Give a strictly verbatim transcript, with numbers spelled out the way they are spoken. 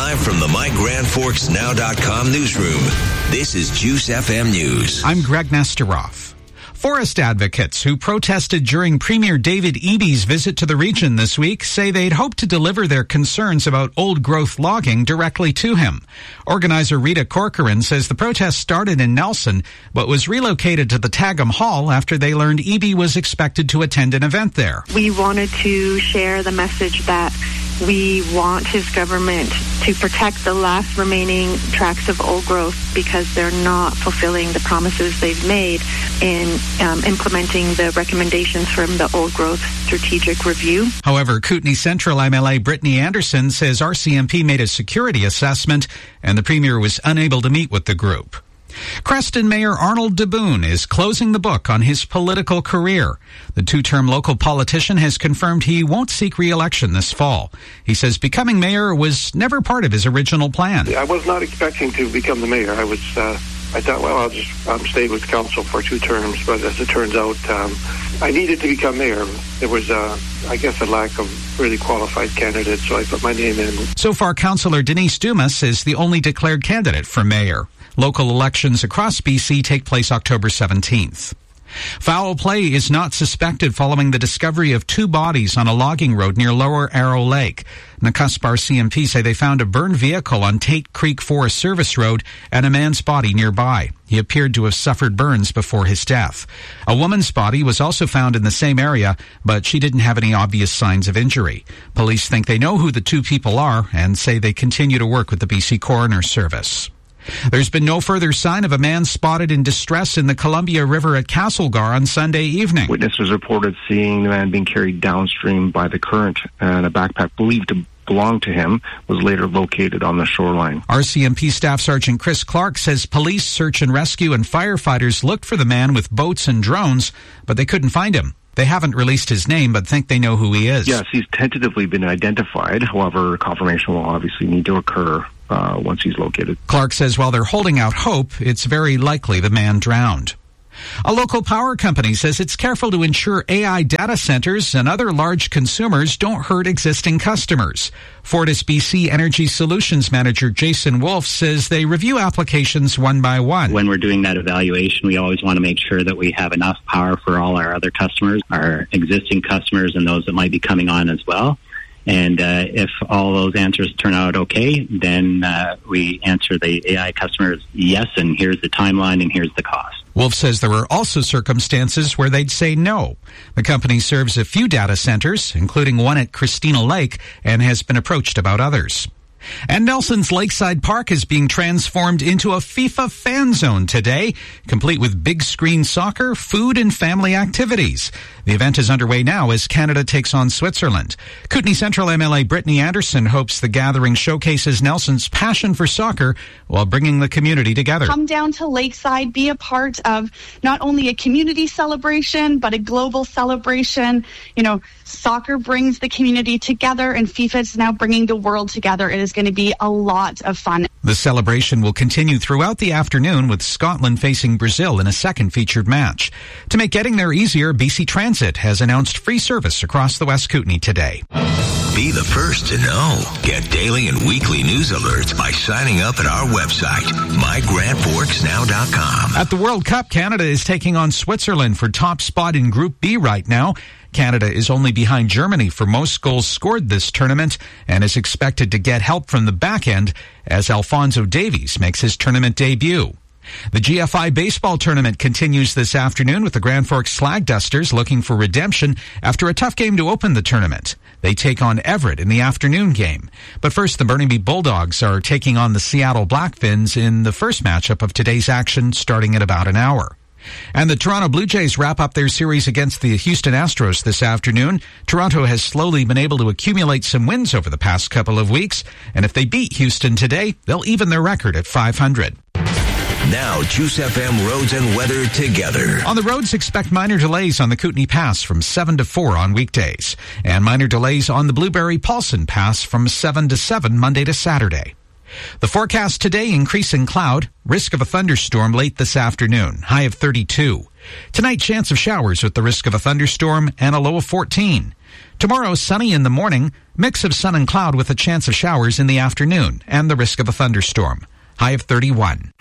Live from the my grand forks now dot com newsroom, this is Juice F M News. I'm Greg Nesteroff. Forest advocates who protested during Premier David Eby's visit to the region this week say they'd hoped to deliver their concerns about old-growth logging directly to him. Organizer Rita Corcoran says the protest started in Nelson, but was relocated to the Tagum Hall after they learned Eby was expected to attend an event there. We wanted to share the message that we want his government to protect the last remaining tracts of old growth because they're not fulfilling the promises they've made in um, implementing the recommendations from the old growth strategic review. However, Kootenay Central M L A Brittany Anderson says R C M P made a security assessment and the Premier was unable to meet with the group. Creston Mayor Arnold DeBoon is closing the book on his political career. The two-term local politician has confirmed he won't seek re-election this fall. He says becoming mayor was never part of his original plan. I was not expecting to become the mayor. I was, uh, I thought, well, I'll just um, stay with council for two terms. But as it turns out, um, I needed to become mayor. There was, uh, I guess, a lack of really qualified candidates, so I put my name in. So far, Councillor Denise Dumas is the only declared candidate for mayor. Local elections across B C take place October seventeenth. Foul play is not suspected following the discovery of two bodies on a logging road near Lower Arrow Lake. Nakusp R C M P say they found a burned vehicle on Tate Creek Forest Service Road and a man's body nearby. He appeared to have suffered burns before his death. A woman's body was also found in the same area, but she didn't have any obvious signs of injury. Police think they know who the two people are and say they continue to work with the B C Coroner Service. There's been no further sign of a man spotted in distress in the Columbia River at Castlegar on Sunday evening. Witnesses reported seeing the man being carried downstream by the current, and a backpack believed to belong to him was later located on the shoreline. R C M P Staff Sergeant Chris Clark says police, search and rescue, and firefighters looked for the man with boats and drones, but they couldn't find him. They haven't released his name, but think they know who he is. Yes, he's tentatively been identified. However, confirmation will obviously need to occur uh, once he's located. Clark says while they're holding out hope, it's very likely the man drowned. A local power company says it's careful to ensure A I data centers and other large consumers don't hurt existing customers. Fortis B C Energy Solutions Manager Jason Wolf says they review applications one by one. When we're doing that evaluation, we always want to make sure that we have enough power for all our other customers, our existing customers, and those that might be coming on as well. And uh, if all those answers turn out okay, then uh, we answer the A I customers yes, and here's the timeline and here's the cost. Wolf says there were also circumstances where they'd say no. The company serves a few data centers, including one at Christina Lake, and has been approached about others. And Nelson's Lakeside Park is being transformed into a FIFA fan zone today, complete with big screen soccer, food, and family activities. The event is underway now as Canada takes on Switzerland. Kootenay Central M L A Brittany Anderson hopes the gathering showcases Nelson's passion for soccer while bringing the community together. Come down to Lakeside, be a part of not only a community celebration, but a global celebration. You know, soccer brings the community together, and FIFA is now bringing the world together. It is going to be a lot of fun. The celebration will continue throughout the afternoon with Scotland facing Brazil in a second featured match. To make getting there easier, B C Transit has announced free service across the West Kootenay today. Be the first to know. Get daily and weekly news alerts by signing up at our website, my grand forks now dot com. At the World Cup, Canada is taking on Switzerland for top spot in Group B right now. Canada is only behind Germany for most goals scored this tournament and is expected to get help from the back end as Alphonso Davies makes his tournament debut. The G F I baseball tournament continues this afternoon with the Grand Forks Slag Dusters looking for redemption after a tough game to open the tournament. They take on Everett in the afternoon game. But first, the Burnaby Bulldogs are taking on the Seattle Blackfins in the first matchup of today's action starting at about an hour. And the Toronto Blue Jays wrap up their series against the Houston Astros this afternoon. Toronto has slowly been able to accumulate some wins over the past couple of weeks, and if they beat Houston today, they'll even their record at five hundred. Now, Juice F M roads and weather together. On the roads, expect minor delays on the Kootenay Pass from seven to four on weekdays, and minor delays on the Blueberry Paulson Pass from seven to seven Monday to Saturday. The forecast today, increasing cloud, risk of a thunderstorm late this afternoon, high of thirty-two. Tonight, chance of showers with the risk of a thunderstorm and a low of fourteen. Tomorrow, sunny in the morning, mix of sun and cloud with a chance of showers in the afternoon and the risk of a thunderstorm, high of thirty-one.